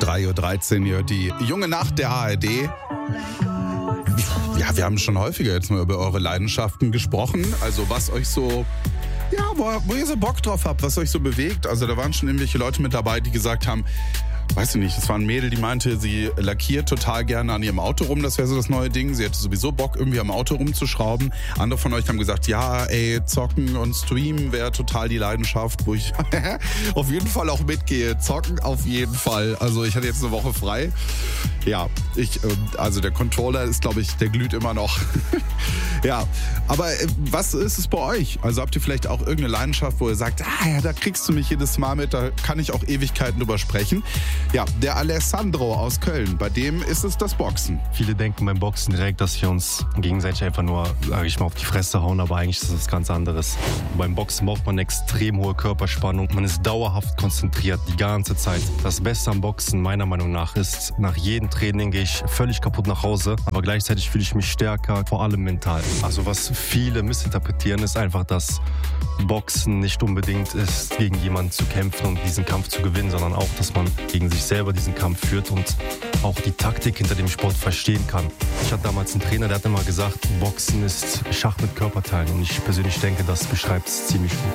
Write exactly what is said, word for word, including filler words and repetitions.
drei Uhr dreizehn hier, die junge Nacht der A R D. Ja, wir haben schon häufiger jetzt mal über eure Leidenschaften gesprochen. Also was euch so, ja, wo, wo ihr so Bock drauf habt, was euch so bewegt. Also da waren schon irgendwelche Leute mit dabei, die gesagt haben, weiß ich nicht, es war ein Mädel, die meinte, sie lackiert total gerne an ihrem Auto rum, das wäre so das neue Ding. Sie hätte sowieso Bock, irgendwie am Auto rumzuschrauben. Andere von euch haben gesagt, ja, ey, zocken und streamen wäre total die Leidenschaft, wo ich auf jeden Fall auch mitgehe. Zocken auf jeden Fall. Also ich hatte jetzt eine Woche frei. Ja, ich, also der Controller ist, glaube ich, der glüht immer noch. Ja, aber was ist es bei euch? Also habt ihr vielleicht auch irgendeine Leidenschaft, wo ihr sagt, ah ja, da kriegst du mich jedes Mal mit, da kann ich auch Ewigkeiten drüber sprechen. Ja, der Alessandro aus Köln, bei dem ist es das Boxen. Viele denken beim Boxen direkt, dass wir uns gegenseitig einfach nur, sage ich mal, auf die Fresse hauen, aber eigentlich ist das was ganz anderes. Beim Boxen braucht man eine extrem hohe Körperspannung. Man ist dauerhaft konzentriert, die ganze Zeit. Das Beste am Boxen, meiner Meinung nach, ist, nach jedem Training gehe ich völlig kaputt nach Hause, aber gleichzeitig fühle ich mich stärker, vor allem mental. Also was viele missinterpretieren, ist einfach, dass Boxen nicht unbedingt ist, gegen jemanden zu kämpfen und diesen Kampf zu gewinnen, sondern auch, dass man gegen sich selber diesen Kampf führt und auch die Taktik hinter dem Sport verstehen kann. Ich hatte damals einen Trainer, der hat immer gesagt, Boxen ist Schach mit Körperteilen und ich persönlich denke, das beschreibt es ziemlich gut.